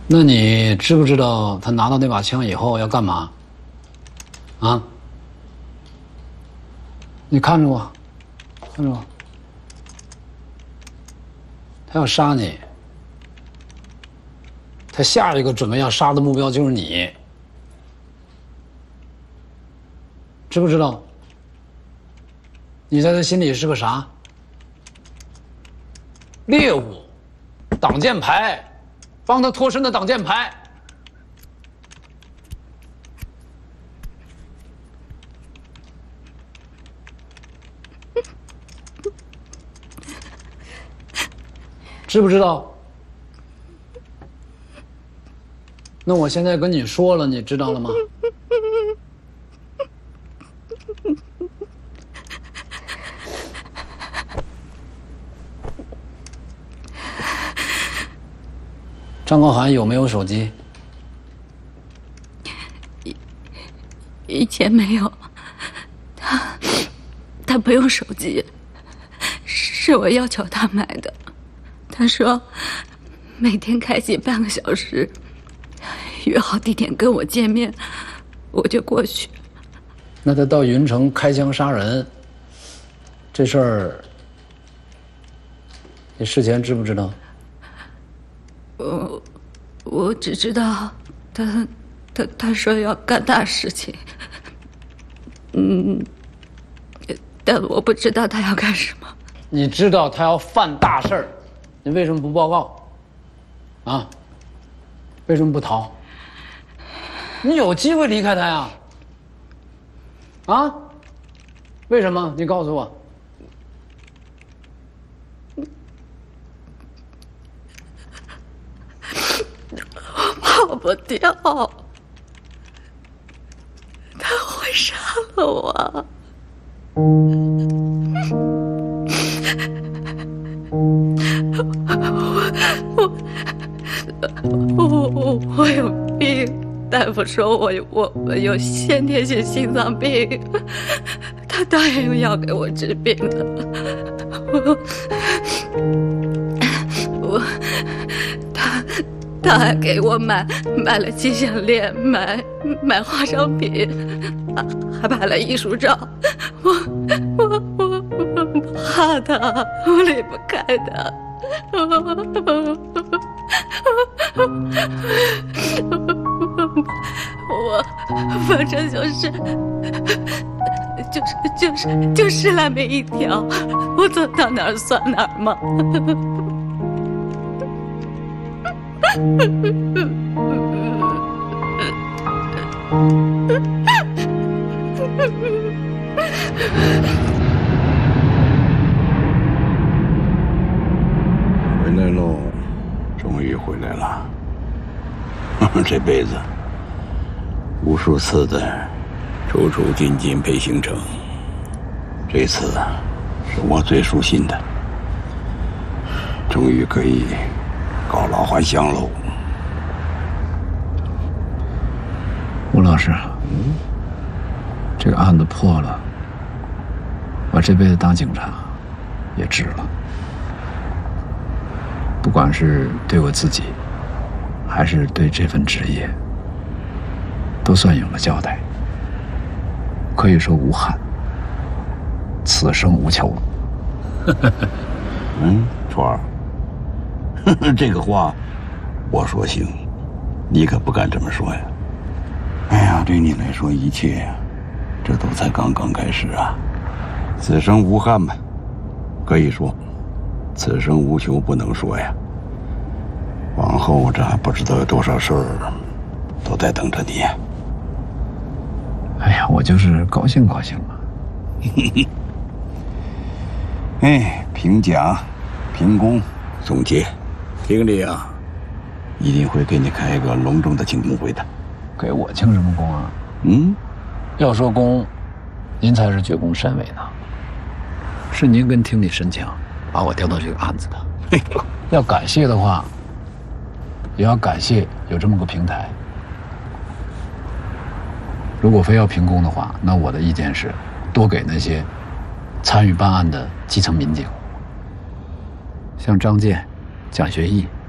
那你知不知道他拿到那把枪以后要干嘛？啊？你看着我，看着我，他要杀你，他下一个准备要杀的目标就是你，知不知道？你在他心里是个啥？猎物，挡箭牌，帮他脱身的挡箭牌。知不知道？那我现在跟你说了，你知道了吗？张高涵有没有手机？ 以前没有，他不用手机，是我要求他买的。他说每天开机半个小时，约好地点跟我见面，我就过去。 那他到云城开枪杀人这事儿，你事前知不知道？ 我只知道他说要干大事情，但我不知道他要干什么。 你知道他要犯大事儿，你为什么不报告？啊？为什么不逃？你有机会离开他呀！啊？为什么？你告诉我。 跑不掉，他会杀了我。我有病，大夫说我有先天性心脏病，他答应要给我治病的。他还给我买了金项链，买化妆品，还拍了艺术照。我怕他，我离不开他。我反正就是烂命一条，我走到哪儿算哪儿嘛。 回来喽，终于回来了。这辈子无数次的出出进进陪行程，这次是我最舒心的，终于可以告老还乡喽。 吴老师，这个案子破了，我这辈子当警察也值了。不管是对我自己，还是对这份职业，都算有了交代。可以说无憾，此生无求。 川儿，这个话我说行，你可不敢这么说呀。哎呀，对你来说一切呀，这都才刚刚开始啊。此生无憾吧，可以说；此生无求不能说呀。往后这还不知道有多少事儿都在等着你。 哎呀，我就是高兴高兴嘛。 哎，评奖、评功、总结，厅里啊，一定会给你开一个隆重的庆功会的。 给我庆什么功啊？要说功，您才是绝功甚伟呢。是您跟厅里申请把我调到这个案子的。要感谢的话，也要感谢有这么个平台。如果非要评功的话，那我的意见是多给那些参与办案的基层民警，像张健、蒋学义、